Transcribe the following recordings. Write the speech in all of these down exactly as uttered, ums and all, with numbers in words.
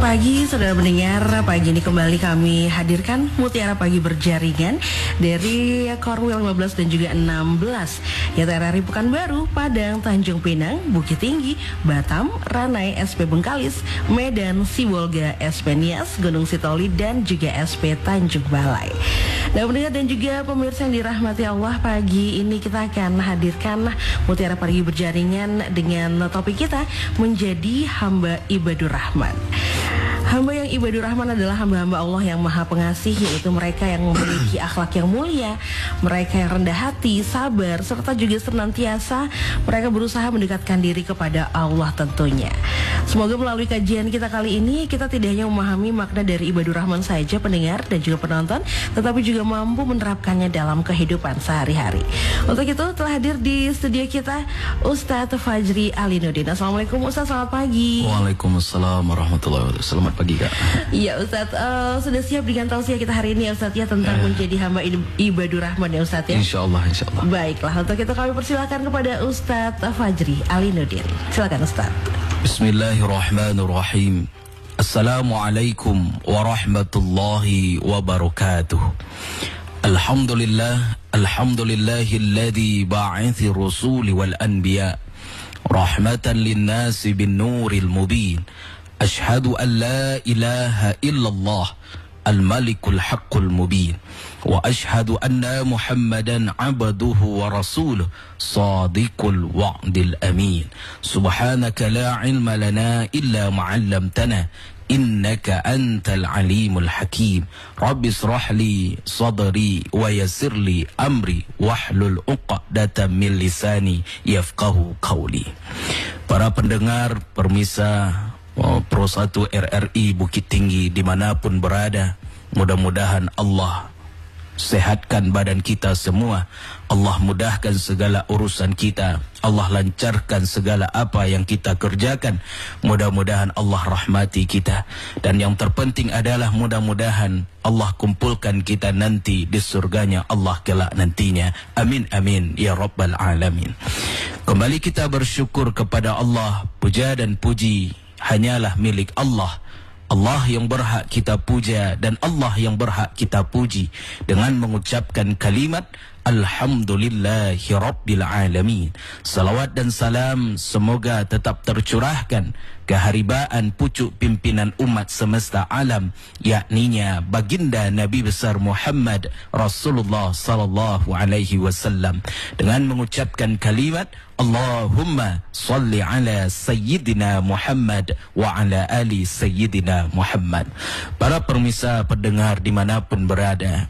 pagi, saudara mendengar. Pagi ini kembali kami hadirkan Mutiara Pagi Berjaringan dari Korwil lima belas dan juga enam belas, yaitu R R I Pekanbaru, Padang, Tanjung Pinang, Bukit Tinggi, Batam, Ranai, S P Bengkalis, Medan, Sibolga, S P Nias, Gunung Sitoli, dan juga S P Tanjung Balai. Dan mendengar dan juga pemirsa yang dirahmati Allah, pagi ini kita akan hadirkan Mutiara Pagi Berjaringan dengan topik kita menjadi hamba ibadur rahman. Hamba yang ibadur rahman adalah hamba-hamba Allah yang maha pengasih, yaitu mereka yang memiliki akhlak yang mulia, mereka yang rendah hati, sabar, serta juga senantiasa mereka berusaha mendekatkan diri kepada Allah tentunya. Semoga melalui kajian kita kali ini, kita tidak hanya memahami makna dari ibadur rahman saja pendengar dan juga penonton, tetapi juga mampu menerapkannya dalam kehidupan sehari-hari. Untuk itu telah hadir di studio kita Ustadz Fajri Alinuddin. Assalamualaikum Ustadz, selamat pagi. Waalaikumsalam warahmatullahi wabarakatuh. Selamat pagi Kak. Iya Ustadz, uh, sudah siap dengan tausiah kita hari ini ya Ustadz ya, tentang eh. menjadi hamba ibadur rahman ya Ustadz ya. Insyaallah, insyaallah. Baiklah, untuk itu kami persilakan kepada Ustadz Fajri Alinuddin. Silakan Ustadz. Bismillahirrahmanirrahim. Assalamualaikum warahmatullahi wabarakatuh. Alhamdulillah, alhamdulillahilladzi ba'athi rusuli wal anbiya rahmatan linnasi bin nuril mubin. Ashhadu an la ilaha illallah al-malikul haqqul mubin wa ashhadu anna muhammadan abduhu wa rasuluh sadiqul wa'dil amin. Subhanaka la ilma lana illa ma'allamtana innaka antal alimul hakim. Rabbi israh li sadri wa yassir li amri wahlul uqdatan min lisani yafqahu qawli. Para pendengar, permisa Oh, Pro satu R R I Bukit Tinggi dimanapun berada, mudah-mudahan Allah sehatkan badan kita semua, Allah mudahkan segala urusan kita, Allah lancarkan segala apa yang kita kerjakan, mudah-mudahan Allah rahmati kita, dan yang terpenting adalah mudah-mudahan Allah kumpulkan kita nanti di surganya Allah kelak nantinya. Amin amin ya rabbal alamin. Kembali kita bersyukur kepada Allah, puja dan puji hanyalah milik Allah. Allah yang berhak kita puja dan Allah yang berhak kita puji dengan mengucapkan kalimat Alhamdulillahi Rabbil Alamin. Salawat dan salam semoga tetap tercurahkan keharibaan pucuk pimpinan umat semesta alam, yakninya baginda Nabi besar Muhammad Rasulullah sallallahu alaihi wasallam, dengan mengucapkan kalimat Allahumma salli ala Sayyidina Muhammad wa ala ali Sayyidina Muhammad. Para permisa pendengar dimanapun berada,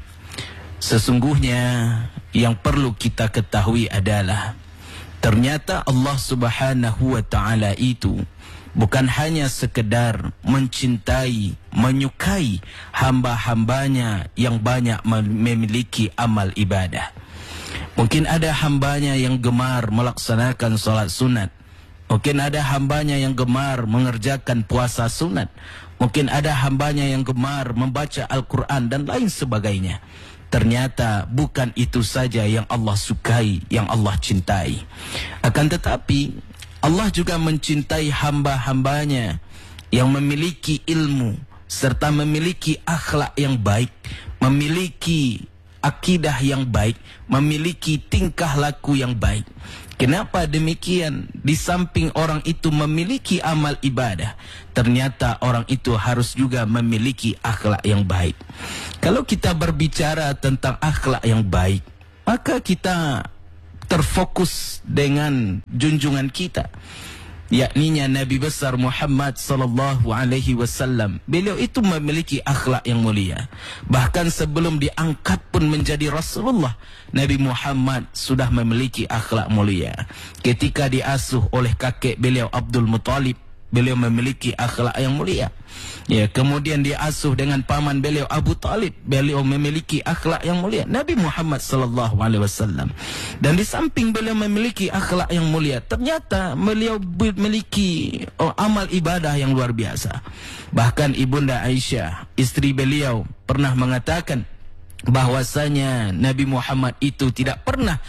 sesungguhnya yang perlu kita ketahui adalah ternyata Allah subhanahu wa ta'ala itu bukan hanya sekedar mencintai, menyukai hamba-hambanya yang banyak memiliki amal ibadah. Mungkin ada hambanya yang gemar melaksanakan salat sunat. Mungkin ada hambanya yang gemar mengerjakan puasa sunat. Mungkin ada hambanya yang gemar membaca Al-Quran dan lain sebagainya. Ternyata bukan itu saja yang Allah sukai, yang Allah cintai. Akan tetapi Allah juga mencintai hamba-hambanya yang memiliki ilmu serta memiliki akhlak yang baik, memiliki akidah yang baik, memiliki tingkah laku yang baik. Kenapa demikian? Di samping orang itu memiliki amal ibadah, ternyata orang itu harus juga memiliki akhlak yang baik. Kalau kita berbicara tentang akhlak yang baik, maka kita terfokus dengan junjungan kita, yakninya Nabi besar Muhammad sallallahu alaihi wasallam. Beliau itu memiliki akhlak yang mulia. Bahkan sebelum diangkat pun menjadi Rasulullah, Nabi Muhammad sudah memiliki akhlak mulia. Ketika diasuh oleh kakek beliau Abdul Muttalib, beliau memiliki akhlak yang mulia. Ya, kemudian diasuh dengan paman beliau Abu Talib, beliau memiliki akhlak yang mulia. Nabi Muhammad sallallahu alaihi wasallam. Dan di samping beliau memiliki akhlak yang mulia, ternyata beliau memiliki oh, amal ibadah yang luar biasa. Bahkan Ibunda Aisyah, istri beliau, pernah mengatakan bahwasanya Nabi Muhammad itu tidak pernah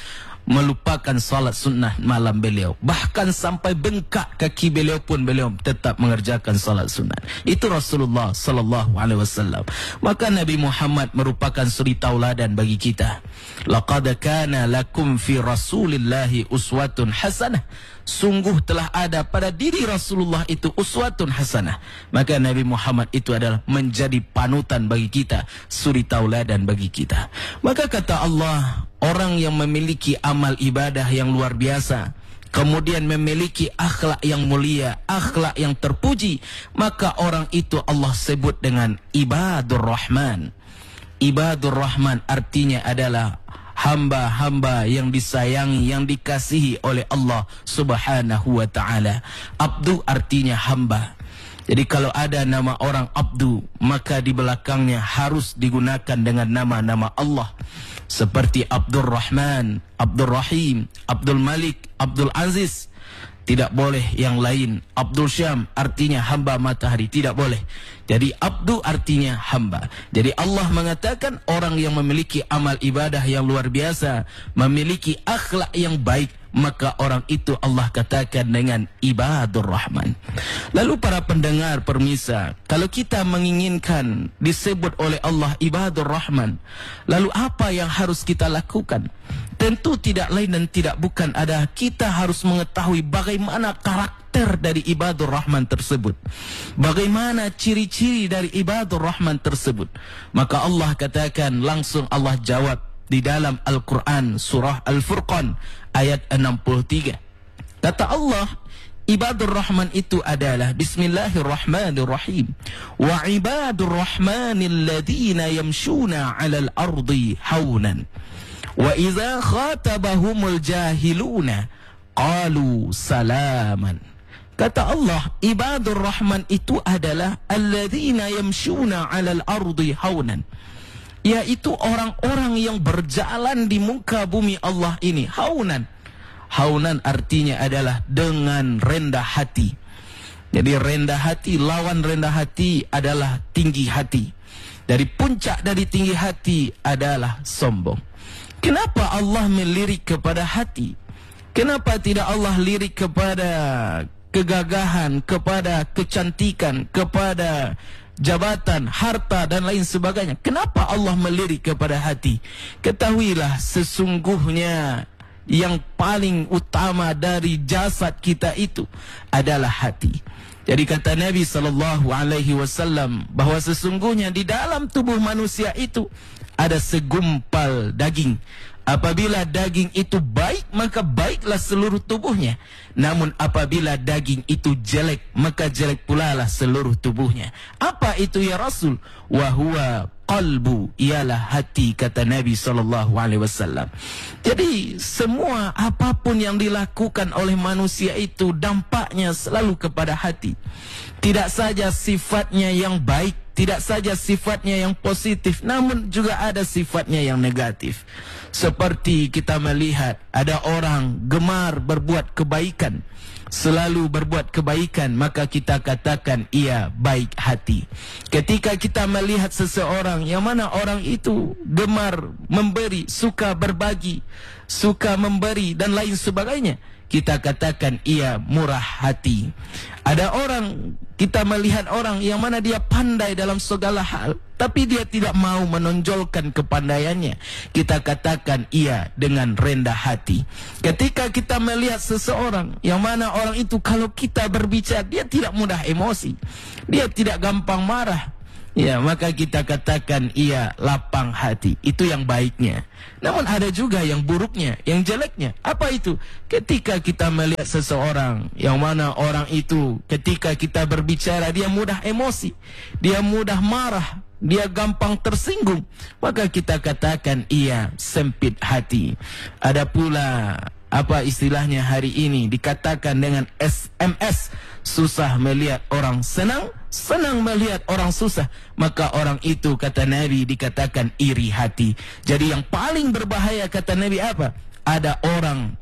melupakan salat sunnah malam beliau. Bahkan sampai bengkak kaki beliau pun beliau tetap mengerjakan salat sunnah. Itu Rasulullah sallallahu alaihi wasallam. Maka Nabi Muhammad merupakan suri tauladan bagi kita. Laqad kana lakum fi Rasulillahi uswatun hasanah. Sungguh telah ada pada diri Rasulullah itu uswatun hasanah. Maka Nabi Muhammad itu adalah menjadi panutan bagi kita, suri tauladan bagi kita. Maka kata Allah, orang yang memiliki amal ibadah yang luar biasa, kemudian memiliki akhlak yang mulia, akhlak yang terpuji, maka orang itu Allah sebut dengan ibadur rahman. Ibadur rahman artinya adalah hamba-hamba yang disayangi, yang dikasihi oleh Allah subhanahu wa ta'ala. Abdu artinya hamba. Jadi kalau ada nama orang Abdu, maka di belakangnya harus digunakan dengan nama-nama Allah. Seperti Abdul Rahman, Abdul Rahim, Abdul Malik, Abdul Aziz. Tidak boleh yang lain. Abdul Syam artinya hamba matahari. Tidak boleh. Jadi Abdu artinya hamba. Jadi Allah mengatakan orang yang memiliki amal ibadah yang luar biasa, memiliki akhlak yang baik, maka orang itu Allah katakan dengan ibadur rahman. Lalu para pendengar permisa, kalau kita menginginkan disebut oleh Allah ibadur rahman, lalu apa yang harus kita lakukan? Tentu tidak lain dan tidak bukan ada kita harus mengetahui bagaimana karakter dari ibadur rahman tersebut, bagaimana ciri-ciri dari ibadur rahman tersebut. Maka Allah katakan, langsung Allah jawab di dalam Al-Quran surah Al-Furqan ayat enam puluh tiga. Kata Allah, ibadur rahman itu adalah bismillahirrahmanirrahim, wa ibadur rahmanil ladina yamshuna 'alal ardi haunan wa idza khatabahumul jahiluna qalu salaman. Kata Allah, ibadur rahman itu adalah alladhina yamshuna 'alal ardi haunan, yaitu orang-orang yang berjalan di muka bumi Allah ini haunan. Haunan artinya adalah dengan rendah hati. Jadi rendah hati, lawan rendah hati adalah tinggi hati. Dari puncak dari tinggi hati adalah sombong. Kenapa Allah melirik kepada hati? Kenapa tidak Allah lirik kepada kegagahan, kepada kecantikan, kepada jabatan, harta dan lain sebagainya? Kenapa Allah melirik kepada hati? Ketahuilah sesungguhnya yang paling utama dari jasad kita itu adalah hati. Jadi kata Nabi sallallahu alaihi wasallam bahawa sesungguhnya di dalam tubuh manusia itu ada segumpal daging. Apabila daging itu baik, maka baiklah seluruh tubuhnya. Namun apabila daging itu jelek, maka jelek pula lah seluruh tubuhnya. Apa itu ya Rasul? Wahuwa qalbu, ialah hati, kata Nabi sallallahu alaihi wasallam. Jadi semua apapun yang dilakukan oleh manusia itu dampaknya selalu kepada hati. Tidak saja sifatnya yang baik, tidak saja sifatnya yang positif, namun juga ada sifatnya yang negatif. Seperti kita melihat ada orang gemar berbuat kebaikan, selalu berbuat kebaikan, maka kita katakan ia baik hati. Ketika kita melihat seseorang yang mana orang itu gemar memberi, suka berbagi, suka memberi dan lain sebagainya, kita katakan ia murah hati. Ada orang, kita melihat orang yang mana dia pandai dalam segala hal, tapi dia tidak mau menonjolkan kepandaiannya, kita katakan ia dengan rendah hati. Ketika kita melihat seseorang yang mana orang itu kalau kita berbicara, dia tidak mudah emosi, dia tidak gampang marah, ya, maka kita katakan ia lapang hati. Itu yang baiknya. Namun ada juga yang buruknya, yang jeleknya. Apa itu? Ketika kita melihat seseorang yang mana orang itu ketika kita berbicara dia mudah emosi, dia mudah marah, dia gampang tersinggung, maka kita katakan ia sempit hati. Ada pula apa istilahnya hari ini dikatakan dengan S M S, susah melihat orang senang, senang melihat orang susah, maka orang itu kata Nabi dikatakan iri hati. Jadi yang paling berbahaya kata Nabi apa? Ada orang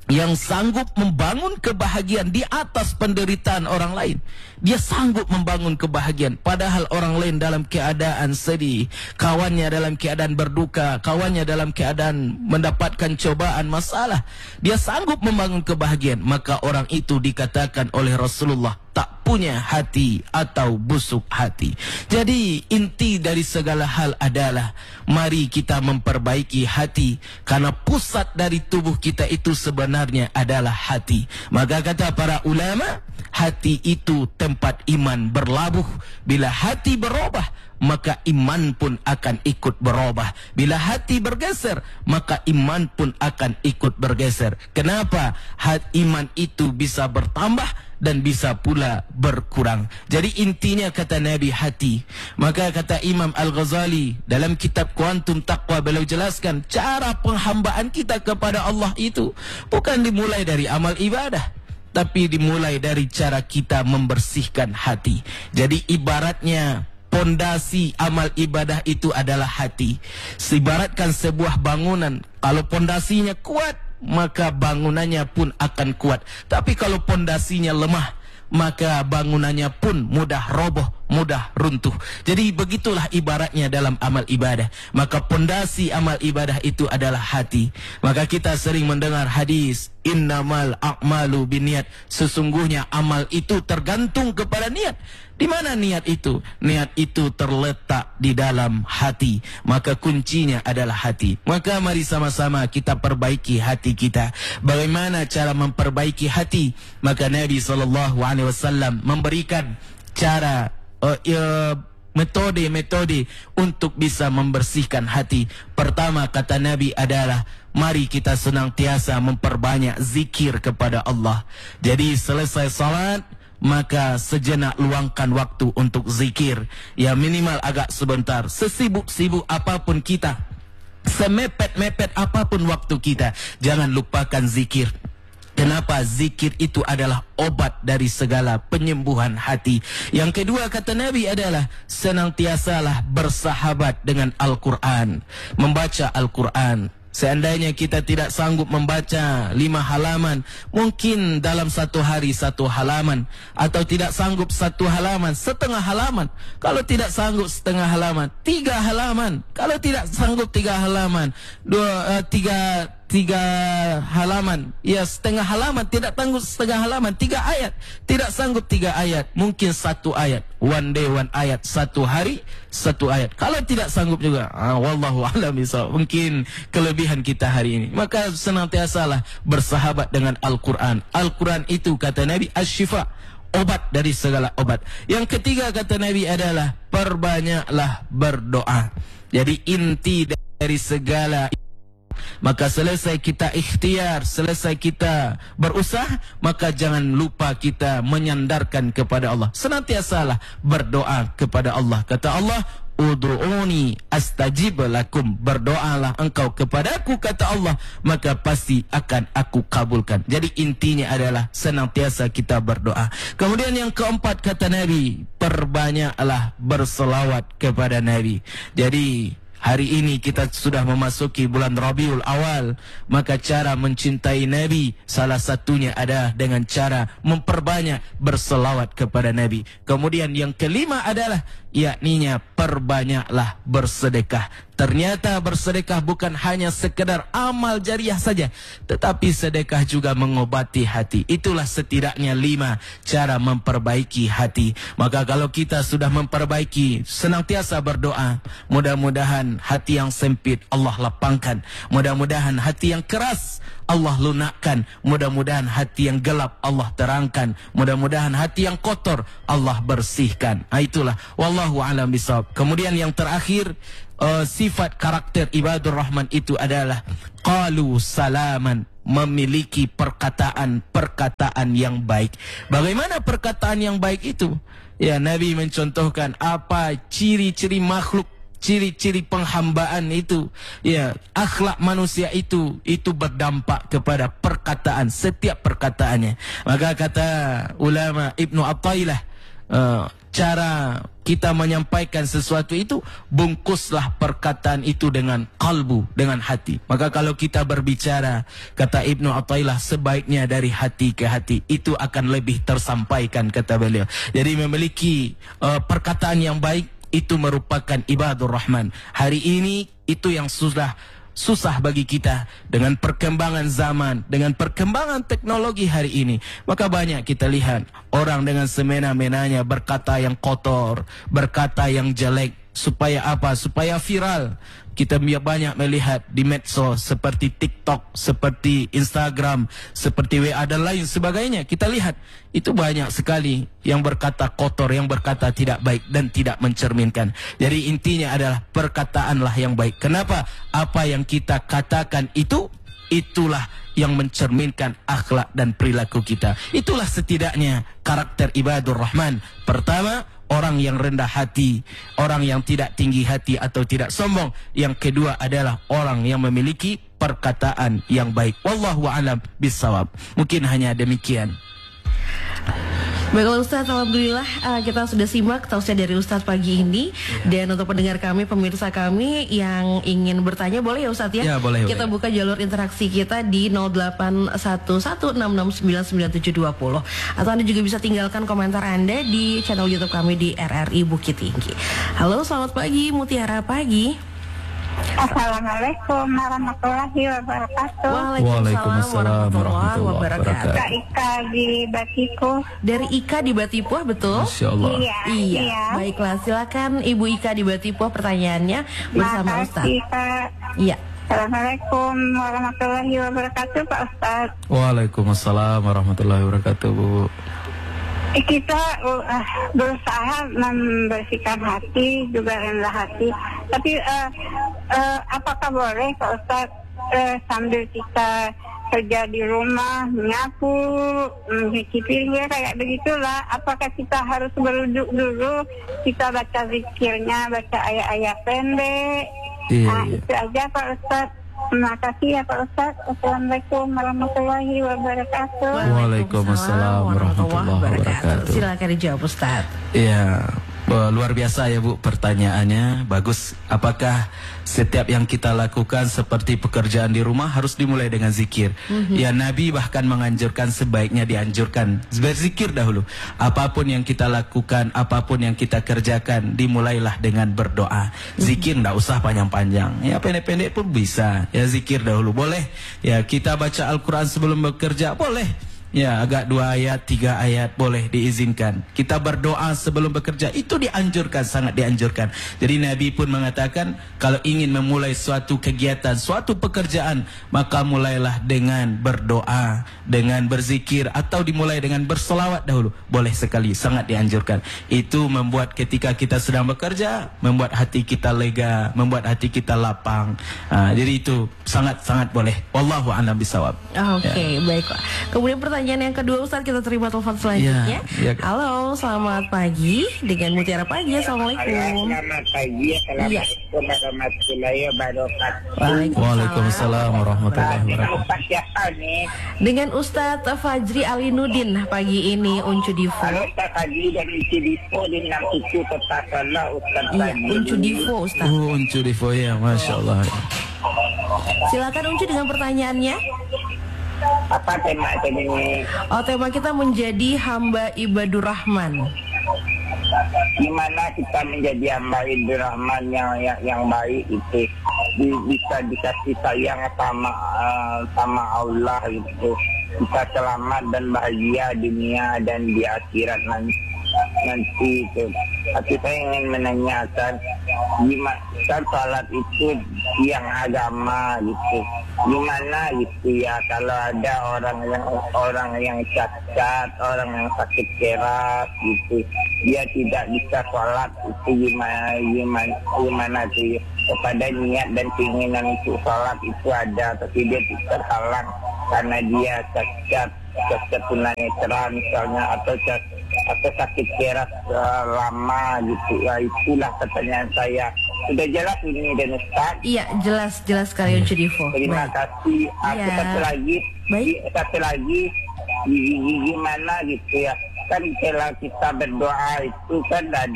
yang sanggup membangun kebahagiaan di atas penderitaan orang lain. Dia sanggup membangun kebahagiaan padahal orang lain dalam keadaan sedih, kawannya dalam keadaan berduka, kawannya dalam keadaan mendapatkan cobaan, masalah. Dia sanggup membangun kebahagiaan, maka orang itu dikatakan oleh Rasulullah tak punya hati atau busuk hati. Jadi inti dari segala hal adalah mari kita memperbaiki hati, karena pusat dari tubuh kita itu sebenarnya adalah hati. Maka kata para ulama, hati itu tempat iman berlabuh. Bila hati berubah, maka iman pun akan ikut berubah. Bila hati bergeser, maka iman pun akan ikut bergeser. Kenapa? Hati iman itu bisa bertambah dan bisa pula berkurang. Jadi intinya kata Nabi hati. Maka kata Imam Al-Ghazali dalam kitab Kuantum Taqwa, beliau jelaskan cara penghambaan kita kepada Allah itu bukan dimulai dari amal ibadah, tapi dimulai dari cara kita membersihkan hati. Jadi ibaratnya pondasi amal ibadah itu adalah hati. Ibaratkan sebuah bangunan, kalau pondasinya kuat, maka bangunannya pun akan kuat. Tapi kalau pondasinya lemah, maka bangunannya pun mudah roboh, mudah runtuh. Jadi begitulah ibaratnya dalam amal ibadah. Maka pondasi amal ibadah itu adalah hati. Maka kita sering mendengar hadis, innamal a'malu binniat. Sesungguhnya amal itu tergantung kepada niat. Di mana niat itu? Niat itu terletak di dalam hati. Maka kuncinya adalah hati. Maka mari sama-sama kita perbaiki hati kita. Bagaimana cara memperbaiki hati? Maka Nabi sallallahu alaihi wasallam memberikan cara uh, uh, metode-metode untuk bisa membersihkan hati. Pertama kata Nabi adalah mari kita senantiasa memperbanyak zikir kepada Allah. Jadi selesai salat, maka sejenak luangkan waktu untuk zikir. Ya minimal agak sebentar. Sesibuk-sibuk apapun kita, semepet-mepet apapun waktu kita, jangan lupakan zikir. Kenapa? Zikir itu adalah obat dari segala penyembuhan hati. Yang kedua kata Nabi adalah senantiasalah bersahabat dengan Al-Quran, membaca Al-Quran. Seandainya kita tidak sanggup membaca lima halaman, mungkin dalam satu hari satu halaman. Atau tidak sanggup satu halaman, setengah halaman. Kalau tidak sanggup setengah halaman, tiga halaman. Kalau tidak sanggup tiga halaman, dua, uh, tiga, tiga halaman. Ya setengah halaman, tidak sanggup setengah halaman, tiga ayat. Tidak sanggup tiga ayat, mungkin satu ayat. One day one ayat, satu hari satu ayat. Kalau tidak sanggup juga, ah, wallahu a'lam bishawab, mungkin kelebihan kita hari ini. Maka senantiasalah bersahabat dengan Al-Quran. Al-Quran itu kata Nabi asy-syifa, obat dari segala obat. Yang ketiga kata Nabi adalah perbanyaklah berdoa. Jadi inti dari segala, maka selesai kita ikhtiar, selesai kita berusaha, maka jangan lupa kita menyandarkan kepada Allah. Senantiasalah berdoa kepada Allah. Kata Allah, ud'uni astajib lakum. Berdoalah engkau kepadaku, kata Allah, maka pasti akan aku kabulkan. Jadi intinya adalah senantiasa kita berdoa. Kemudian yang keempat kata Nabi, perbanyaklah berselawat kepada Nabi. Jadi hari ini kita sudah memasuki bulan Rabiul Awal, maka cara mencintai Nabi salah satunya adalah dengan cara memperbanyak berselawat kepada Nabi. Kemudian yang kelima adalah yakninya perbanyaklah bersedekah. Ternyata bersedekah bukan hanya sekedar amal jariah saja, tetapi sedekah juga mengobati hati. Itulah setidaknya lima cara memperbaiki hati. Maka kalau kita sudah memperbaiki, senantiasa berdoa, mudah-mudahan hati yang sempit Allah lapangkan, mudah-mudahan hati yang keras Allah lunakkan, mudah-mudahan hati yang gelap Allah terangkan, mudah-mudahan hati yang kotor Allah bersihkan. Nah, itulah wallahu a'lam bishawab. Kemudian yang terakhir, uh, sifat karakter ibadur rahman itu adalah qalu salaman, memiliki perkataan-perkataan yang baik. Bagaimana perkataan yang baik itu? Ya, Nabi mencontohkan apa ciri-ciri makhluk, ciri-ciri penghambaan itu. Ya, akhlak manusia itu itu berdampak kepada perkataan, setiap perkataannya. Maka kata ulama Ibnu Athaillah, uh, cara kita menyampaikan sesuatu itu, bungkuslah perkataan itu dengan kalbu, dengan hati. Maka kalau kita berbicara, kata Ibnu Athaillah, sebaiknya dari hati ke hati, itu akan lebih tersampaikan, kata beliau. Jadi memiliki uh, perkataan yang baik, itu merupakan ibadur rahman. Hari ini itu yang sudah susah bagi kita dengan perkembangan zaman, dengan perkembangan teknologi hari ini. Maka banyak kita lihat orang dengan semena-menanya berkata yang kotor, berkata yang jelek. Supaya apa? Supaya viral. Kita banyak melihat di medsos seperti TikTok, seperti Instagram, seperti W A dan lain sebagainya. Kita lihat itu banyak sekali yang berkata kotor, yang berkata tidak baik dan tidak mencerminkan. Jadi intinya adalah perkataanlah yang baik. Kenapa? Apa yang kita katakan itu, itulah yang mencerminkan akhlak dan perilaku kita. Itulah setidaknya karakter ibadur rahman. Pertama, orang yang rendah hati, orang yang tidak tinggi hati atau tidak sombong. Yang kedua adalah orang yang memiliki perkataan yang baik. Wallahu a'lam bissawab. Mungkin hanya demikian. Baiklah Ustadz, alhamdulillah uh, kita sudah simak tausiah dari Ustadz pagi ini. Ya. Dan untuk pendengar kami, pemirsa kami yang ingin bertanya, boleh ya Ustadz ya? Ya boleh. Kita boleh. Buka jalur interaksi kita di nol delapan satu satu enam enam sembilan sembilan tujuh dua nol. Atau Anda juga bisa tinggalkan komentar Anda di channel YouTube kami di R R I Bukit Tinggi. Halo, selamat pagi Mutiara Pagi. Assalamualaikum warahmatullahi wabarakatuh. Waalaikumsalam warahmatullahi wabarakatuh. Kak Ika di Batipuh. Dari Ika di Batipuh, betul? Masya Allah. Iya, Iya. iya. Baiklah, silakan Ibu Ika di Batipuh pertanyaannya bersama Ustaz. Makasih Kak. Iya. Assalamualaikum warahmatullahi wabarakatuh Pak Ustaz. Waalaikumsalam warahmatullahi wabarakatuh, Bu. Kita uh, berusaha membersihkan hati, juga rendah hati. Tapi uh, uh, apakah boleh Pak Ustaz uh, sambil kita kerja di rumah, menyapu, mencuci piring, kayak begitulah. Apakah kita harus beruduk dulu, kita baca zikirnya, baca ayat-ayat pendek? Iya, Nah, iya. itu aja Pak Ustaz. Terima kasih ya Pak Ustaz. Assalamualaikum warahmatullahi wabarakatuh. Waalaikumsalam warahmatullahi wabarakatuh. Silakan dijawab Ustaz. Ya, luar biasa ya Bu pertanyaannya. Bagus. Apakah setiap yang kita lakukan seperti pekerjaan di rumah harus dimulai dengan zikir? Mm-hmm. Ya, Nabi bahkan menganjurkan, sebaiknya dianjurkan berzikir dahulu. Apapun yang kita lakukan, apapun yang kita kerjakan, dimulailah dengan berdoa. Zikir enggak usah panjang-panjang. Ya, pendek-pendek pun bisa. Ya, zikir dahulu boleh. Ya, kita baca Al-Quran sebelum bekerja boleh. Ya, agak dua ayat, tiga ayat boleh diizinkan. Kita berdoa sebelum bekerja, itu dianjurkan, sangat dianjurkan. Jadi Nabi pun mengatakan, kalau ingin memulai suatu kegiatan, suatu pekerjaan, maka mulailah dengan berdoa, dengan berzikir, atau dimulai dengan berselawat dahulu. Boleh sekali, sangat dianjurkan. Itu membuat ketika kita sedang bekerja, membuat hati kita lega, membuat hati kita lapang. Nah, jadi itu sangat-sangat boleh. Wallahu a'lam bishawab. Oke, okay, ya. Baiklah. Kemudian pertanyaan yang kedua Ustaz, kita terima telepon selanjutnya. Ya, ya. Halo, selamat pagi dengan Mutiara Pagi. Assalamualaikum. Selamat pagi. Assalamualaikum warahmatullahi wabarakatuh. Waalaikumsalam warahmatullahi wabarakatuh. Ustaz siapa nih? Dengan Ustadz Fajri Alinuddin pagi ini, Uncu Divo. Halo Ustaz Haji dari Cidipo di enam tujuh tetap Allah Ustaz Iya, Haji. Uncu Divo Ustaz. Oh, Uncu Divo ya, Masya Allah. Silakan Uncu dengan pertanyaannya. Apa tema ini? Oh, tema kita menjadi hamba ibadur rahman. Gimana kita menjadi hamba ibadur rahman yang yang, yang baik itu bisa dikasih sayang sama uh, sama Allah itu, bisa selamat dan bahagia dunia dan di akhirat nanti nanti itu. Tapi saya ingin menanyakan, gimana kan salat itu yang agama gitu, gimana gitu ya kalau ada orang yang orang yang cacat, orang yang sakit keras gitu, dia tidak bisa sholat, itu gimana gimana gimana tuh kepada niat dan keinginan untuk sholat itu ada, tapi dia terhalang karena dia cacat, cacat tunanetra misalnya, atau cacat atau sakit keras uh, lama gitu. Ya, itulah pertanyaan saya. Sudah jelas ini dan Ustaz? Iya, jelas jelas sekali Uncu Divo. Terima Baik. kasih. Aku Ya. satu lagi, Baik. satu lagi, gigi gimana gitu ya? Kan kalau kita berdoa itu kan ada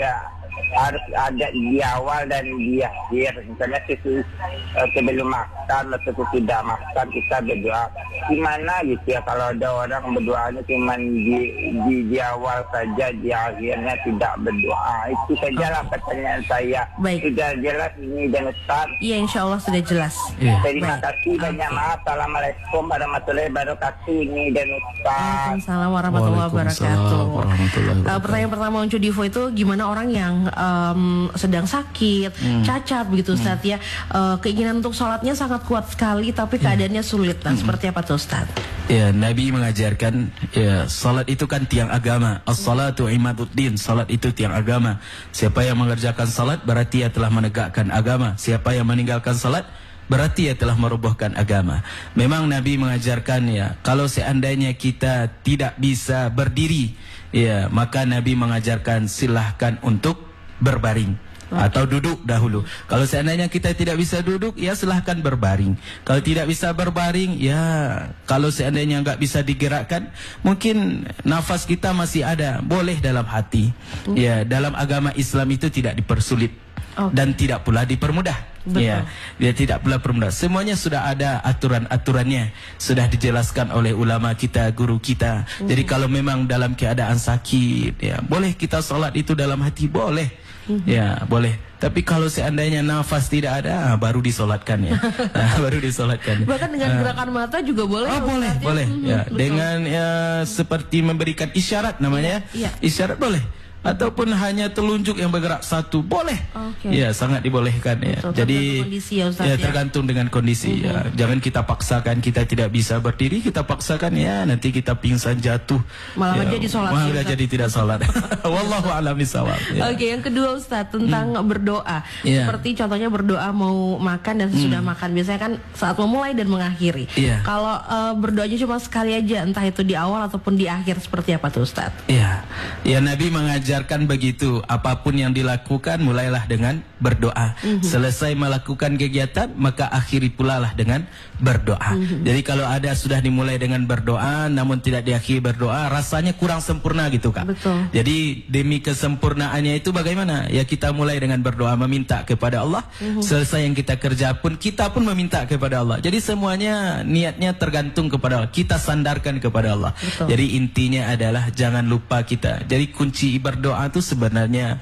harus ada di awal dan di akhir. Misalnya sesu, uh, sebelum makan atau sesudah makan kita berdoa. Gimana gitu ya kalau ada orang berdoanya cuma di, di di awal saja, di akhirnya tidak berdoa. Itu sajalah pertanyaan saya. Baik. Sudah jelas ini dan Ustaz. Iya, insya Allah sudah jelas. Iya. Terima Baik. kasih banyak. Maaf. Assalamualaikum warahmatullahi wabarakatuh. Ini dan Ustaz. Waalaikumsalam warahmatullahi wabarakatuh. warahmatullahi Uh, wabarakatuh. pertanyaan pertama Uncu Divo itu gimana orang yang um, sedang sakit, Hmm. cacat begitu Ustaz ya, uh, keinginan untuk sholatnya sangat kuat sekali tapi keadaannya sulit. Nah, seperti apa tuh Ustaz? Ya, Nabi mengajarkan ya, salat itu kan tiang agama. As-salatu imaduddin. Salat itu tiang agama. Siapa yang mengerjakan salat berarti ia telah menegakkan agama. Siapa yang meninggalkan salat berarti ia telah merobohkan agama. Memang Nabi mengajarkan ya, kalau seandainya kita tidak bisa berdiri, ya, maka Nabi mengajarkan silahkan untuk berbaring atau duduk dahulu. Kalau seandainya kita tidak bisa duduk, ya silahkan berbaring. Kalau tidak bisa berbaring, ya kalau seandainya nggak bisa digerakkan, mungkin nafas kita masih ada, boleh dalam hati. Ya, dalam agama Islam itu tidak dipersulit. Oke. Dan tidak pula dipermudah. Betul. Ya, dia tidak pula permudah. Semuanya sudah ada aturan-aturannya, sudah dijelaskan oleh ulama kita, guru kita. Mm. Jadi kalau memang dalam keadaan sakit, ya boleh kita sholat itu dalam hati, boleh. Mm. Ya, boleh. Tapi kalau seandainya nafas tidak ada, baru disolatkan ya. Baru disolatkan. Bahkan dengan gerakan mata juga boleh. Oh, boleh, Ustaz, ya? boleh. Mhm, Ya, betul. dengan ya seperti memberikan isyarat namanya. Iya, iya. Isyarat boleh. Ataupun hanya telunjuk yang bergerak satu, boleh. Oke. Ya, sangat dibolehkan ya. Betul, Jadi tergantung kondisi ya, Ustaz, ya, ya. tergantung dengan kondisi ya. Jangan kita paksakan kita tidak bisa berdiri, kita paksakan ya nanti kita pingsan jatuh. Malah ya, jadi sholat Malah ya, nggak Ustaz. jadi tidak sholat. Wallahu a'lam bishawab. Ya. Oke, yang kedua Ustaz tentang berdoa. Iya. Seperti contohnya berdoa mau makan dan sesudah makan. Biasanya kan saat memulai dan mengakhiri. Iya. Kalau uh, berdoanya cuma sekali aja, entah itu di awal ataupun di akhir, seperti apa tuh Ustaz? Ya, ya Nabi mengajarkan begitu. Apapun yang dilakukan, mulailah dengan berdoa. Mhm. Selesai melakukan kegiatan, maka akhiri pula lah dengan berdoa. Mhm. Jadi kalau ada sudah dimulai dengan berdoa, namun tidak diakhiri berdoa, rasanya kurang sempurna gitu Kak. Betul. Jadi demi kesempurnaannya itu bagaimana? Ya kita mulai dengan berdoa, meminta kepada Allah. Mhm. Selesai yang kita kerja pun, kita pun meminta kepada Allah. Jadi semuanya niatnya tergantung kepada Allah. Kita sandarkan kepada Allah. Betul. Jadi intinya adalah jangan lupa kita. Jadi kunci berdoa itu sebenarnya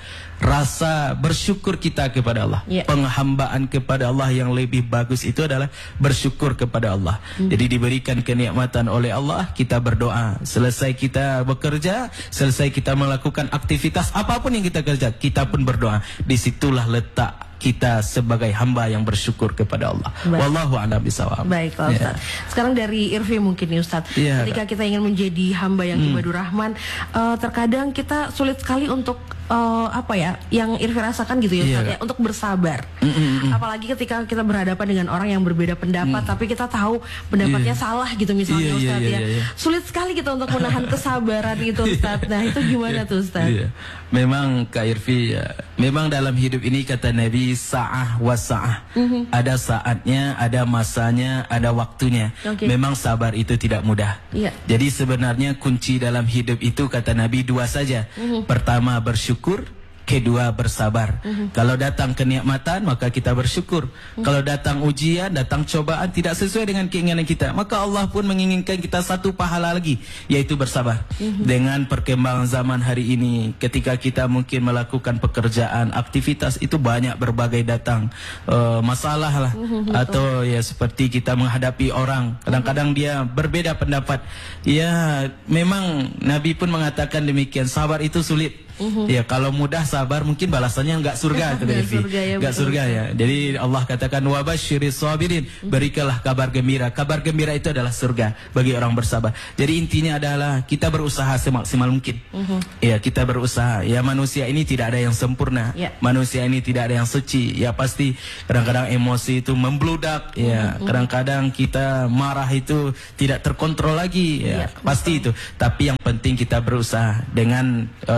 rasa bersyukur kita kepada Allah. Ya. Penghambaan kepada Allah yang lebih bagus itu adalah bersyukur kepada Allah. Hmm. Jadi diberikan kenikmatan oleh Allah, kita berdoa. Selesai kita bekerja, selesai kita melakukan aktivitas apapun yang kita kerja, kita pun berdoa. Disitulah letak kita sebagai hamba yang bersyukur kepada Allah. Baik. Wallahu a'lam bishawab. Baiklah Ya. Ustaz. Sekarang dari Irfi mungkin nih Ustaz. Iya, Ketika kita ingin menjadi hamba yang ibadur rahman, uh, terkadang kita sulit sekali untuk uh, apa ya, yang Irfi rasakan gitu ya Iya, Ustaz, Kak. ya, untuk bersabar. Mm, mm, mm. Apalagi ketika kita berhadapan dengan orang yang berbeda pendapat, tapi kita tahu pendapatnya Iya. salah gitu misalnya Iya, iya, Ustaz iya, ya. iya, iya. Sulit sekali kita untuk menahan kesabaran itu Ustaz. Nah itu gimana tuh Ustaz? Iya. Memang Kak Irfi ya, memang dalam hidup ini kata Nabi sa'ah wa sa'ah. Mhm. Ada saatnya, ada masanya, ada waktunya. Oke. Memang sabar itu tidak mudah. Iya. Jadi sebenarnya kunci dalam hidup itu kata Nabi dua saja. Mhm. Pertama bersyukur, kedua bersabar. Kalau datang kenikmatan maka kita bersyukur. Kalau datang ujian, datang cobaan tidak sesuai dengan keinginan kita, maka Allah pun menginginkan kita satu pahala lagi, yaitu bersabar. Dengan perkembangan zaman hari ini, ketika kita mungkin melakukan pekerjaan, aktivitas itu banyak berbagai datang uh, masalah lah, atau ya seperti kita menghadapi orang, kadang-kadang dia berbeda pendapat. Ya memang Nabi pun mengatakan demikian, sabar itu sulit. Uhum. Ya kalau mudah sabar mungkin balasannya enggak surga, Nggak Irfi. surga ya, Enggak betul. surga ya. Jadi Allah katakan wabasyiris sabirin, berikanlah kabar gembira. Kabar gembira itu adalah surga bagi orang bersabar. Jadi intinya adalah kita berusaha semaksimal mungkin. Uhum. Ya kita berusaha. Ya manusia ini tidak ada yang sempurna. Ya. Manusia ini tidak ada yang suci. Ya pasti kadang-kadang emosi itu membludak. Ya kadang-kadang kita marah itu tidak terkontrol lagi. Ya, Ya, pasti itu. Tapi yang penting kita berusaha dengan uh, syarat-syarat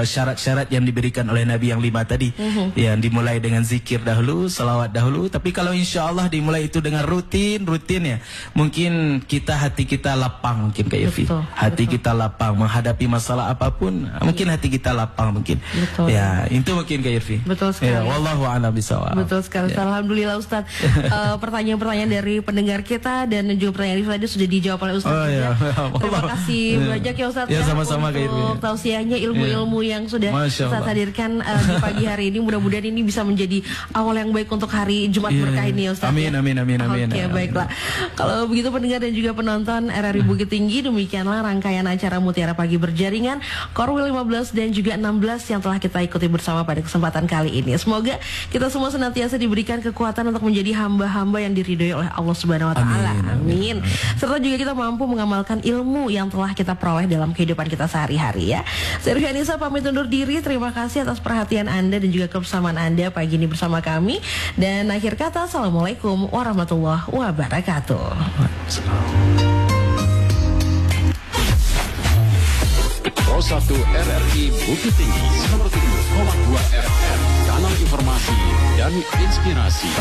syarat yang diberikan oleh Nabi yang lima tadi, mm-hmm. yang dimulai dengan zikir dahulu, salawat dahulu. Tapi kalau insya Allah dimulai itu dengan rutin, rutin ya, mungkin kita hati kita lapang mungkin Kak Irfi. Hati betul. kita lapang menghadapi masalah apapun, ya. mungkin hati kita lapang mungkin. Betul. Ya, itu mungkin Kak Irfi. Betul sekali. Ya, wallahu a'lam bishawab. Betul sekali. Ya. Alhamdulillah Ustaz. uh, pertanyaan-pertanyaan dari pendengar kita dan juga pertanyaan Rifli tadi sudah dijawab oleh Ustaz. Oh, ya. Terima kasih ya. banyak ya Ustaz ya, sama-sama ya, untuk tausiahnya, ilmu-ilmu ya. yang sudah Ustaz hadirkan uh, di pagi hari ini. Mudah-mudahan ini bisa menjadi awal yang baik untuk hari Jumat ya. berkah ini ya Ustaz. Amin, ya. amin, amin, amin. Oke, okay, baiklah. Kalau begitu pendengar dan juga penonton R R I Bukit Tinggi, demikianlah rangkaian acara Mutiara Pagi Berjaringan Korwil lima belas dan juga enam belas yang telah kita ikuti bersama pada kesempatan kali ini. Semoga kita semua senantiasa diberikan kekuatan untuk menjadi hamba-hamba yang diridhoi oleh Allah Subhanahu wa taala. Amin. Amin. Serta juga kita mampu mengamalkan ilmu yang telah kita peroleh dalam kehidupan kita sehari-hari ya. Saya Rifyanisa pamit undur diri. Terima kasih atas perhatian Anda dan juga kebersamaan Anda pagi ini bersama kami. Dan akhir kata, assalamualaikum warahmatullahi wabarakatuh. Pro satu R R I Bukit Tinggi seratus tujuh koma dua F M, kanal informasi dan inspirasi.